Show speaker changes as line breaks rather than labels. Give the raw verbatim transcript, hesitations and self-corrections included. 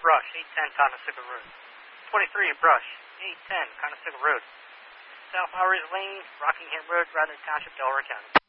Brush, eight ten Conestoga Road. twenty-three, Brush, eight ten Conestoga Road. South Lowry's Lane, Rockingham Road, Radnor Township, Delaware County.